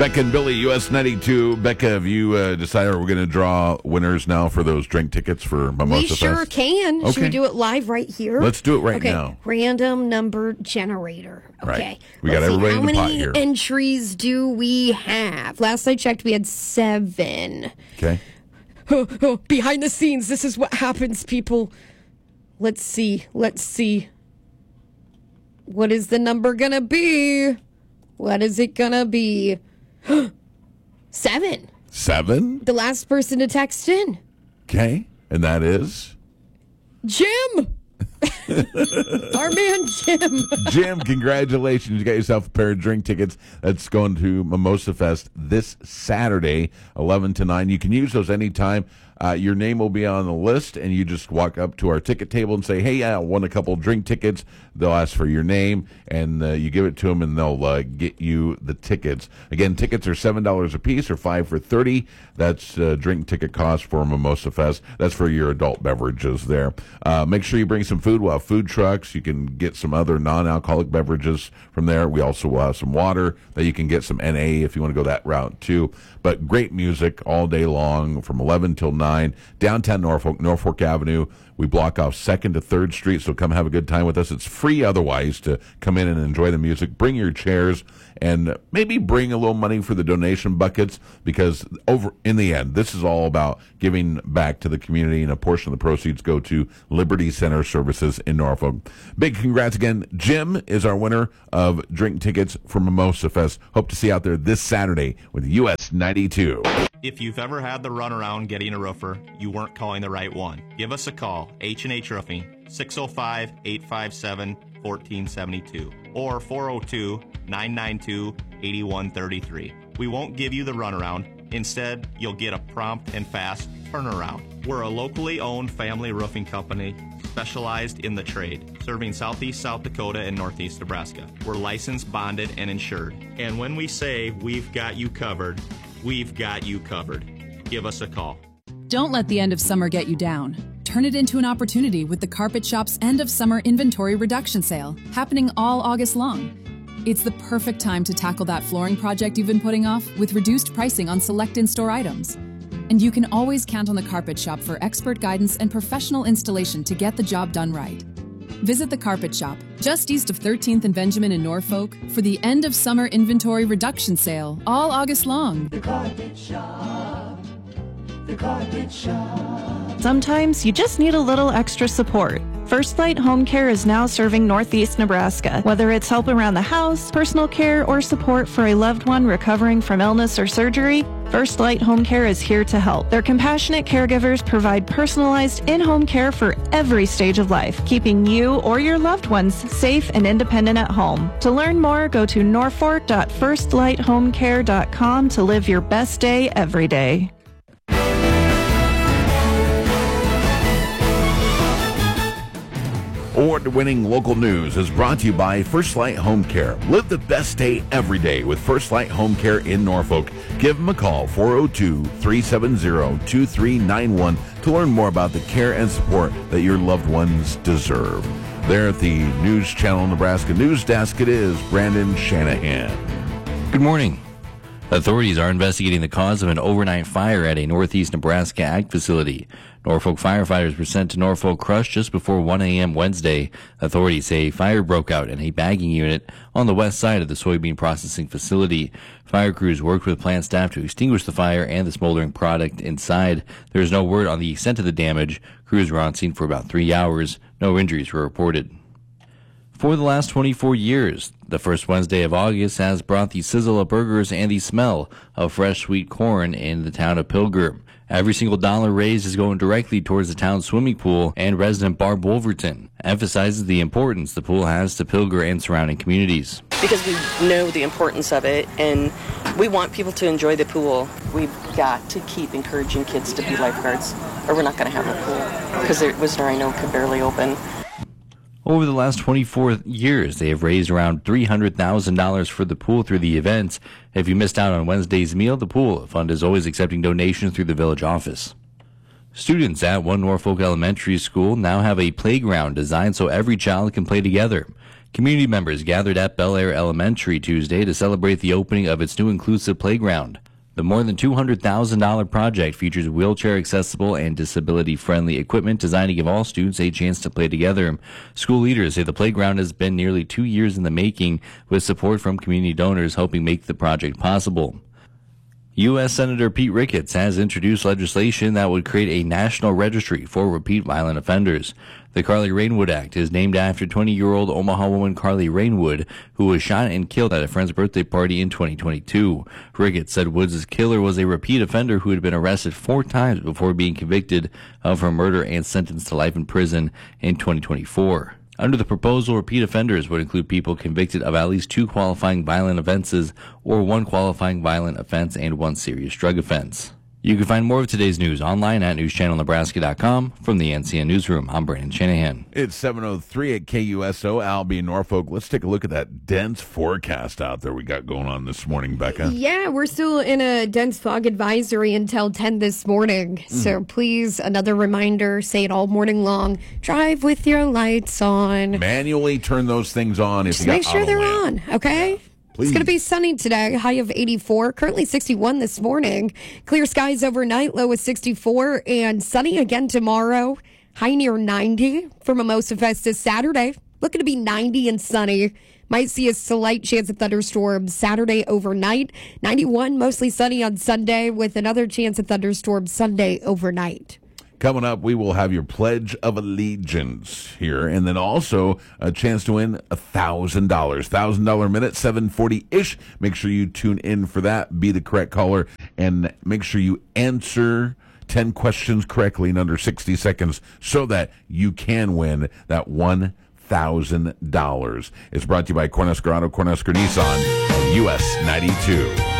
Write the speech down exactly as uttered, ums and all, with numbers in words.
Becca and Billy, U S ninety-two. Becca, have you uh, decided we're going to draw winners now for those drink tickets for Mimosa We Fest? sure can. Okay. Should we do it live right here? Let's do it right okay. now. Random number generator. Okay. Right. We got Let's see, everybody in the pot How here. many entries do we have? Last I checked, we had seven. Okay. Oh, oh, behind the scenes, this is what happens, people. Let's see. Let's see. What is the number going to be? What is it going to be? Seven. Seven? The last person to text in. Okay. And that is? Jim. Our man Jim. Jim, congratulations. You got yourself a pair of drink tickets. That's going to Mimosa Fest this Saturday, eleven to nine. You can use those anytime. Uh, your name will be on the list, and you just walk up to our ticket table and say, hey, I want a couple drink tickets. They'll ask for your name, and uh, you give it to them, and they'll uh, get you the tickets. Again, tickets are seven dollars a piece or five for thirty. That's uh, drink ticket cost for Mimosa Fest. That's for your adult beverages there. Uh, make sure you bring some food. We'll have food trucks. You can get some other non-alcoholic beverages from there. We also will have some water that you can get, some N A if you want to go that route too. But great music all day long from eleven till nine. Downtown Norfolk, Norfolk Avenue. We block off second to third Street, so come have a good time with us. It's free otherwise to come in and enjoy the music. Bring your chairs and maybe bring a little money for the donation buckets, because over in the end, this is all about giving back to the community, and a portion of the proceeds go to Liberty Center Services in Norfolk. Big congrats again. Jim is our winner of drink tickets for Mimosa Fest. Hope to see you out there this Saturday with U S ninety-two. If you've ever had the runaround getting a roofer, you weren't calling the right one. Give us a call, H and H Roofing, six oh five, eight five seven, one four seven two or four oh two, nine nine two, eight one three three. We won't give you the runaround. Instead, you'll get a prompt and fast turnaround. We're a locally owned family roofing company specialized in the trade, serving southeast South Dakota and northeast Nebraska. We're licensed, bonded, and insured. And when we say we've got you covered, we've got you covered. Give us a call. Don't let the end of summer get you down. Turn it into an opportunity with the Carpet Shop's end of summer inventory reduction sale, happening all August long. It's the perfect time to tackle that flooring project you've been putting off with reduced pricing on select in-store items. And you can always count on the Carpet Shop for expert guidance and professional installation to get the job done right. Visit the Carpet Shop, just east of thirteenth and Benjamin in Norfolk, for the end of summer inventory reduction sale, all August long. The Carpet Shop. The Carpet Shop. Sometimes you just need a little extra support. First Light Home Care is now serving Northeast Nebraska. Whether it's help around the house, personal care, or support for a loved one recovering from illness or surgery, First Light Home Care is here to help. Their compassionate caregivers provide personalized in-home care for every stage of life, keeping you or your loved ones safe and independent at home. To learn more, go to norfolk dot first light home care dot com to live your best day every day. Award-winning local news is brought to you by First Light Home Care. Live the best day every day with First Light Home Care in Norfolk. Give them a call, four oh two, three seven oh, two three nine one, to learn more about the care and support that your loved ones deserve. There at the News Channel Nebraska News Desk, it is Brandon Shanahan. Good morning. Authorities are investigating the cause of an overnight fire at a Northeast Nebraska ag facility. Norfolk firefighters were sent to Norfolk Crush just before one a.m. Wednesday. Authorities say fire broke out in a bagging unit on the west side of the soybean processing facility. Fire crews worked with plant staff to extinguish the fire and the smoldering product inside. There is no word on the extent of the damage. Crews were on scene for about three hours. No injuries were reported. For the last twenty-four years, the first Wednesday of August has brought the sizzle of burgers and the smell of fresh sweet corn in the town of Pilgrim. Every single dollar raised is going directly towards the town's swimming pool, and resident Barb Wolverton emphasizes the importance the pool has to Pilgrim and surrounding communities. Because we know the importance of it, and we want people to enjoy the pool. We've got to keep encouraging kids to be lifeguards, or we're not going to have a pool, because it was, I know, could barely open. Over the last twenty-four years, they have raised around three hundred thousand dollars for the pool through the events. If you missed out on Wednesday's meal, the pool fund is always accepting donations through the village office. Students at One Norfolk Elementary School now have a playground designed so every child can play together. Community members gathered at Bel Air Elementary Tuesday to celebrate the opening of its new inclusive playground. The more than two hundred thousand dollars project features wheelchair-accessible and disability-friendly equipment designed to give all students a chance to play together. School leaders say the playground has been nearly two years in the making, with support from community donors helping make the project possible. U S Senator Pete Ricketts has introduced legislation that would create a national registry for repeat violent offenders. The Carly Rainwood Act is named after twenty-year-old Omaha woman Carly Rainwood, who was shot and killed at a friend's birthday party in twenty twenty-two. Ricketts said Woods' killer was a repeat offender who had been arrested four times before being convicted of her murder and sentenced to life in prison in twenty twenty-four. Under the proposal, repeat offenders would include people convicted of at least two qualifying violent offenses or one qualifying violent offense and one serious drug offense. You can find more of today's news online at news channel nebraska dot com. From the N C N Newsroom, I'm Brandon Shanahan. It's seven oh three at K U S O, Albie, Norfolk. Let's take a look at that dense forecast out there we got going on this morning, Becca. Yeah, we're still in a dense fog advisory until ten this morning. Mm. So please, another reminder, say it all morning long. Drive with your lights on. Manually turn those things on if Just you got make sure they're lamp. on, okay? Yeah. Please. It's going to be sunny today, high of eighty-four, currently sixty-one this morning. Clear skies overnight, low of sixty-four, and sunny again tomorrow, high near ninety for Mimosa Fest this Saturday. Looking to be ninety and sunny. Might see a slight chance of thunderstorms Saturday overnight. ninety-one, mostly sunny on Sunday with another chance of thunderstorms Sunday overnight. Coming up, we will have your Pledge of Allegiance here, and then also a chance to win one thousand dollars. one thousand dollars minute, seven forty-ish. Make sure you tune in for that, be the correct caller, and make sure you answer ten questions correctly in under sixty seconds so that you can win that one thousand dollars. It's brought to you by Cornhusker Auto, Cornhusker Nissan, U S ninety-two.